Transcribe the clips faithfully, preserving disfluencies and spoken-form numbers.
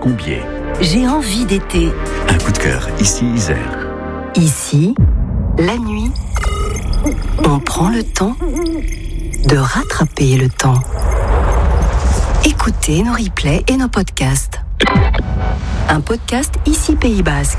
Combier. J'ai envie d'été. Un coup de cœur, ici Isère. Ici, la nuit, on prend le temps de rattraper le temps. Écoutez nos replays et nos podcasts. Un podcast ici Pays Basque.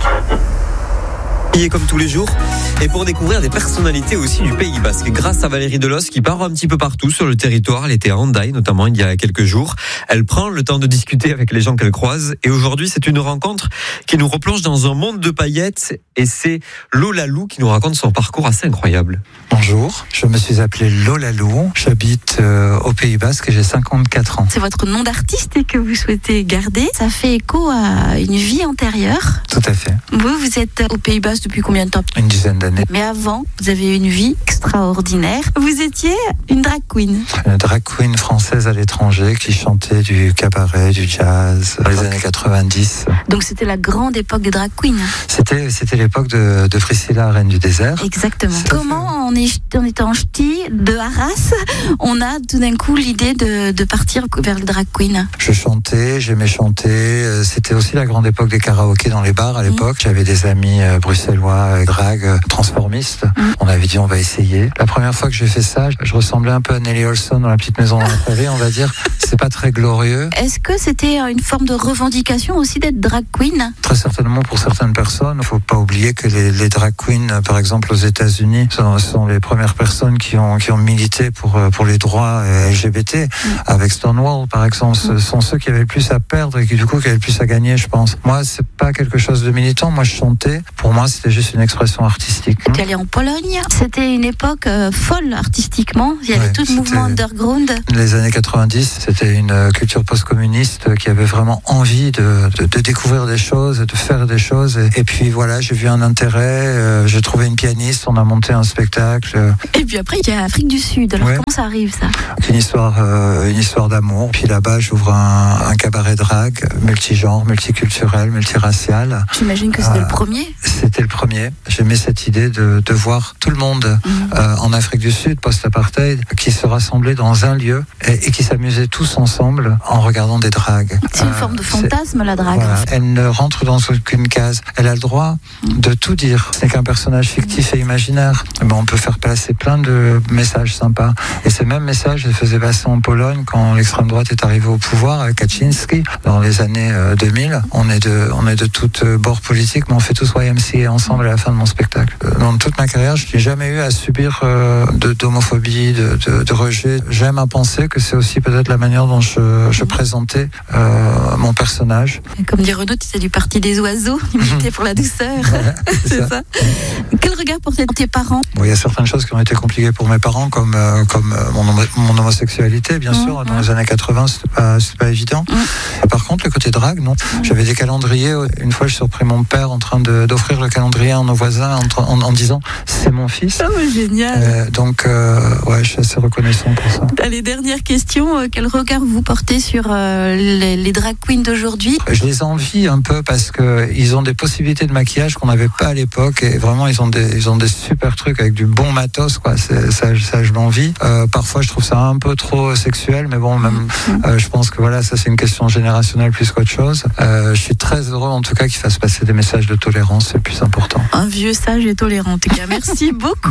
Comme tous les jours, et pour découvrir des personnalités aussi du Pays Basque, grâce à Valérie Delos qui part un petit peu partout sur le territoire. Elle était à Hendaye notamment il y a quelques jours. Elle prend le temps de discuter avec les gens qu'elle croise, et aujourd'hui c'est une rencontre qui nous replonge dans un monde de paillettes, et c'est Lola Lou qui nous raconte son parcours assez incroyable. Bonjour, je me suis appelé Lola Lou, j'habite euh, au Pays Basque et j'ai cinquante-quatre ans. C'est votre nom d'artiste que vous souhaitez garder. Ça fait écho à une vie antérieure. Tout à fait. Vous, vous êtes au Pays Basque depuis combien de temps ? Une dizaine d'années. Mais avant, vous avez une vie extraordinaire. Vous étiez une drag queen. Une drag queen française à l'étranger qui chantait du cabaret, du jazz dans les années quatre-vingt-dix. Donc c'était la grande époque des drag queens. C'était, c'était l'époque de, de Priscilla, reine du désert. Exactement. C'est Comment, en, est, en étant ch'ti de Arras, on a tout d'un coup l'idée de, de partir vers le drag queen ? Je chantais, j'aimais chanter. C'était aussi la grande époque des karaokés dans les bars à l'époque. Mmh. J'avais des amis bruxellois, drag, transformistes. Mmh. On avait dit on va essayer. La première fois que j'ai fait ça, je ressemblais un peu à Nelly Olson dans La Petite Maison dans la Prairie, on va dire. C'est pas très glorieux. Est-ce que c'était une forme de revendication aussi d'être drag queen ? Très certainement pour certaines personnes. Il faut pas oublier que les, les drag queens, par exemple aux États-Unis, sont, sont les premières personnes qui ont qui ont milité pour pour les droits L G B T. Mmh. Avec Stonewall, par exemple, ce sont ceux qui avaient le plus à perdre et qui du coup qui avaient le plus à gagner, je pense. Moi, c'est pas quelque chose de militant. Moi, je chantais. Pour moi, c'était juste une expression artistique. Tu es allé en Pologne. C'était une époque euh, folle artistiquement. Il y avait ouais, tout le mouvement underground. Les années quatre-vingt-dix, c'était une culture post-communiste qui avait vraiment envie de, de, de découvrir des choses, de faire des choses. Et, et puis voilà, j'ai vu un intérêt. Euh, j'ai trouvé une pianiste. On a monté un spectacle. Et puis après, il y a Afrique du Sud. Alors ouais. Comment ça arrive ça ? Une histoire, euh, une histoire d'amour. Puis là-bas, j'ouvre un, un cabaret drag multigenre, multiculturel, multiracial. J'imagine que c'était euh, le premier. C'était le premier. J'aimais cette idée de, de voir tout le monde mmh. euh, en Afrique du Sud, post-apartheid, qui se rassemblaient dans un lieu et, et qui s'amusaient tous ensemble en regardant des dragues. C'est une euh, forme de fantasme, la drague. Voilà. Elle ne rentre dans aucune case. Elle a le droit mmh. de tout dire. Ce n'est qu'un personnage fictif mmh. et imaginaire. Ben, on peut faire passer plein de messages sympas. Et ces mêmes messages, elle faisait passer en Pologne quand l'extrême droite est arrivée au pouvoir avec Kaczynski dans les années deux mille. On est de, on est de toutes bords politiques, mais on fait tous Y M C A ensemble à la fin de mon spectacle. Dans toute ma carrière, je n'ai jamais eu à subir euh, de, d'homophobie, de, de, de rejet. J'aime à penser que c'est aussi peut-être la manière dont je, je présentais euh, mon personnage. Comme dit Renaud, tu sais du parti des oiseaux, imité pour la douceur. Ouais, c'est, c'est ça. ça. Quel regard portaient tes parents ? Bon, il y a certaines choses qui ont été compliquées pour mes parents, comme, euh, comme euh, mon, mon homosexualité, bien mmh, sûr. Dans mmh. les années quatre-vingts, c'était pas, c'était pas évident. Mmh. Par contre, le côté drague, non. Mmh. J'avais des calendriers. Une fois, je surpris mon père en train de, d'offrir le calendrier à nos voisins en, en, en disant c'est mon fils. Oh, génial. Euh, donc, euh, ouais, je suis assez reconnaissant pour ça. Allez, dernière question. Euh, quel regard vous portez sur euh, les, les drag queens d'aujourd'hui ? Je les envie un peu parce que ils ont des possibilités de maquillage qu'on n'avait pas à l'époque, et vraiment ils ont des ils ont des super trucs avec du bon matos, quoi. C'est, ça, ça, je l'envie. Euh, parfois, je trouve ça un peu trop sexuel, mais bon, même, euh, je pense que voilà, ça c'est une question générationnelle plus qu'autre chose. Euh, je suis très heureux, en tout cas, qu'ils fassent passer des messages de tolérance, c'est le plus important. Un vieux sage et tolérant, en tout cas. Merci beaucoup.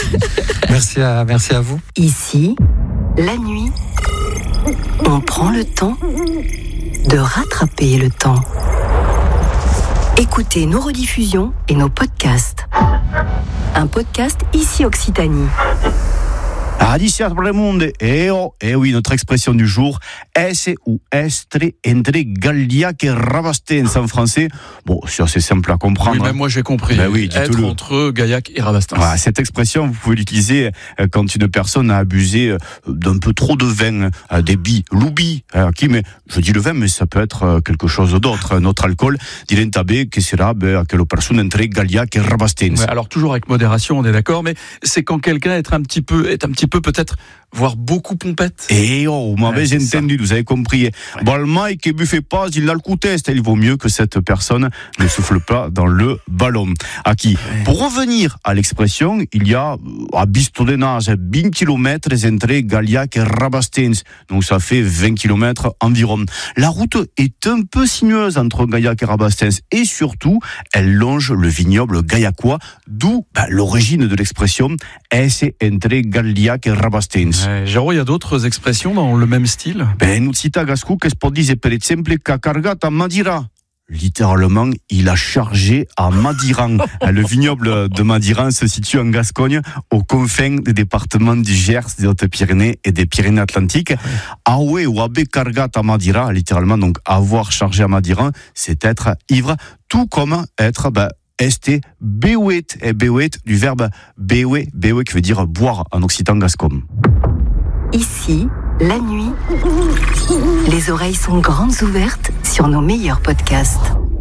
Merci à, merci à vous. Ici, la nuit, on prend le temps de rattraper le temps. Écoutez nos rediffusions et nos podcasts. Un podcast ici Occitanie. Radiccia pour le monde. Et oh, et oui, notre expression du jour, es ou estre entre Gaillac et Rabastens en français. Bon, c'est assez simple à comprendre. Oui, même moi j'ai compris. Ben oui, être entre Gaillac et Rabastens. Voilà, cette expression, vous pouvez l'utiliser quand une personne a abusé d'un peu trop de vin, des billes, l'oubi, qui, mais je dis le vin, mais ça peut être quelque chose d'autre, notre alcool. Diventabé, que sera que la personne entre Gaillac et Rabastens. Ouais, alors toujours avec modération, on est d'accord, mais c'est quand quelqu'un est un petit peu, est un petit peu peut-être voire beaucoup pompette. Et oh, vous m'avez Ouais, c'est entendu, vous avez compris. Ouais. Bon, le mec qui buffait pas, il a le coup test. Il vaut mieux que cette personne ne souffle pas dans le ballon. À qui? Pour revenir à l'expression, il y a à Bistodenage vingt kilomètres entre Gaillac et Rabastens. Donc ça fait vingt kilomètres environ. La route est un peu sinueuse entre Gaillac et Rabastens et surtout, elle longe le vignoble gaillacois, d'où bah, l'origine de l'expression est entre Gaillac et Rabastens. Ouais, Jérôme, il y a d'autres expressions dans le même style? Ben, nous cita Gascou che può dire per esempio qu'a cargato a Madira. Littéralement, il a chargé à Madiran. Le vignoble de Madiran se situe en Gascogne, aux confins des départements du Gers, des Hautes-Pyrénées et des Pyrénées-Atlantiques. Awe ou abe cargato a Madira, littéralement, donc avoir chargé à Madiran, c'est être ivre, tout comme être, ben, este bewet, et bewet du verbe bewe, bewe qui veut dire boire en occitan gascon. Ici, la nuit, les oreilles sont grandes ouvertes sur nos meilleurs podcasts.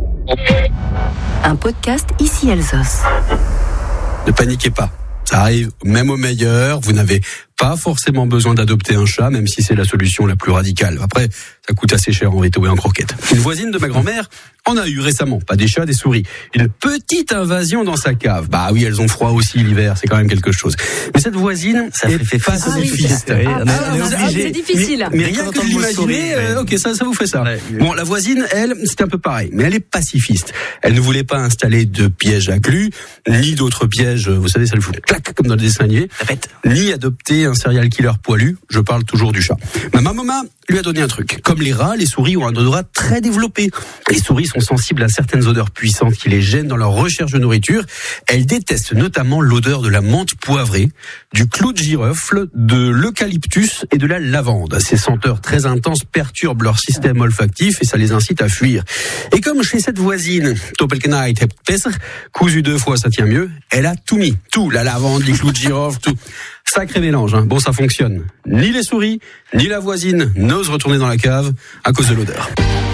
Un podcast Ici Alsos. Ne paniquez pas, ça arrive même au meilleur, vous n'avez pas forcément besoin d'adopter un chat, même si c'est la solution la plus radicale. Après, ça coûte assez cher en veto et en croquettes. Une voisine de ma grand-mère en a eu récemment, pas des chats, des souris. Une petite invasion dans sa cave. Bah oui, elles ont froid aussi l'hiver, c'est quand même quelque chose. Mais cette voisine Ça est fait pas face. pacifiste. Ah oui, on est- Ah, on est vous- obligé. ah, C'est difficile. Mais, mais Rien rien que qu'entendre de le mot souris, l'imaginer, euh, ok, ça, ça vous fait ça. Ouais. Bon, la voisine, elle, c'est un peu pareil, mais elle est pacifiste. Elle ne voulait pas installer de pièges à glu, ni d'autres pièges, vous savez, ça lui fout clac comme dans le dessin animé, ni adopter un serial killer poilu. Je parle toujours du chat. Ma maman lui a donné un truc. Comme les rats, les souris ont un odorat très développé. Les souris sont sensibles à certaines odeurs puissantes qui les gênent dans leur recherche de nourriture. Elles détestent notamment l'odeur de la menthe poivrée, du clou de girofle, de l'eucalyptus et de la lavande. Ces senteurs très intenses perturbent leur système olfactif et ça les incite à fuir. Et comme chez cette voisine, Topelkenait hebt besser, cousu deux fois ça tient mieux, elle a tout mis. Tout, la lavande, les clous de girofle, tout. Sacré mélange, hein. Bon, ça fonctionne. Ni les souris, ni la voisine n'osent retourner dans la cave à cause de l'odeur.